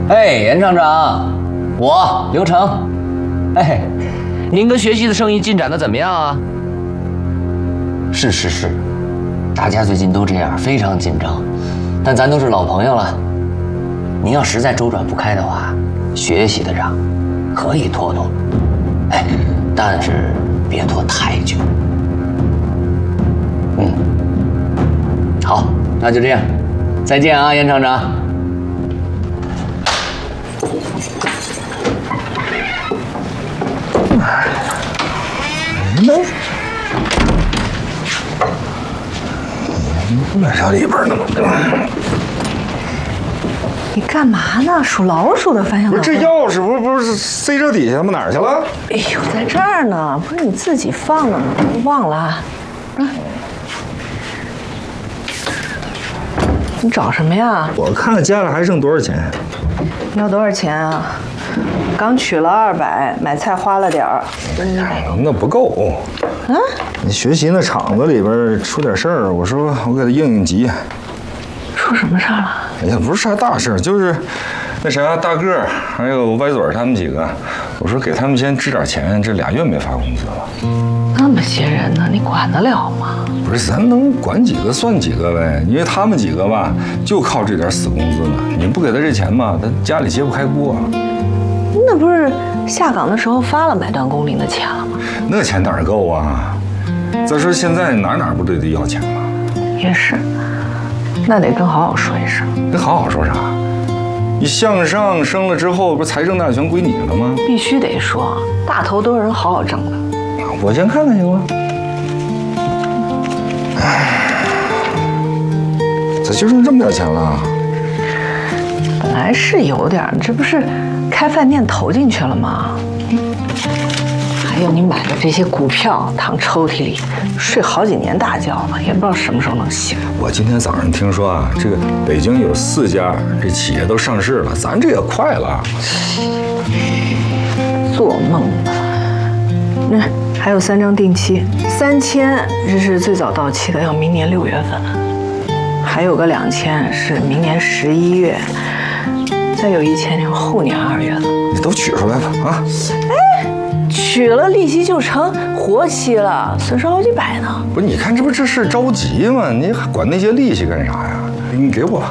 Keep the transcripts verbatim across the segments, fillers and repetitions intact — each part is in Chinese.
哎，严厂长，我刘成。哎， 您跟学习的生意进展的怎么样啊？ 是是是，大家最近都这样，非常紧张。但咱都是老朋友了，您要实在周转不开的话，学习的账可以拖拖。哎，但是别拖太久。嗯，好，那就这样，再见啊，严厂长。 那那啥里边呢？ 你干嘛呢？属老鼠的方向不是这钥匙不是不是塞这底下吗？哪儿去了？ 哎呦，在这儿呢，不是你自己放的吗？忘了啊？啊？你找什么呀？ 我看看家里还剩多少钱。 要多少钱啊？刚取了二百，买菜花了点儿，一百。 那不够。 啊？ 你学习那厂子里边出点事儿，我说我给他应应急。 出什么事儿了？ 哎呀，不是啥大事，就是那啥大个儿还有歪嘴他们几个，我说给他们先支点钱，这俩月没发工资了。 那么些人呢，你管得了吗？ 不是，咱能管几个算几个呗，因为他们几个吧，就靠这点死工资呢。你不给他这钱吧，他家里揭不开锅。 那不是下岗的时候发了买断工龄的钱了吗？ 那钱哪儿够啊？再说现在哪哪不都得要钱吗？ 也是，那得跟好好说一声。 跟好好说啥？你向上升了之后，不是财政大权归你了吗？ 必须得说，大头都是人好好挣的。 我先看看行吗？咋就剩这么点钱了？ 本来是有点，这不是开饭店投进去了吗？还有你买的这些股票躺抽屉里，睡好几年大觉了，也不知道什么时候能醒。 我今天早上听说啊，这个北京有四家这企业都上市了，咱这也快了。 做梦吧！那还有三张定期，三千这是最早到期的，要明年六月份。还有个两千是明年十一月，再有一千是后年二月的。 你都取出来吧啊！ 哎，取了利息就成活期了，损失好几百呢。 不是，你看这不这事着急吗？你还管那些利息干啥呀？你给我。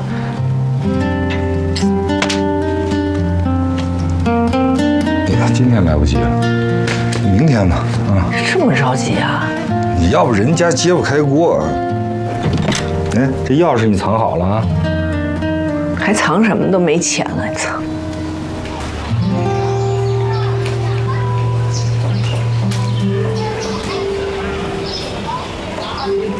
你看今天来不及了，明天吧啊！ 这么着急啊？ 你要不人家揭不开锅。哎，这钥匙你藏好了啊？ 还藏什么？都没钱了，藏。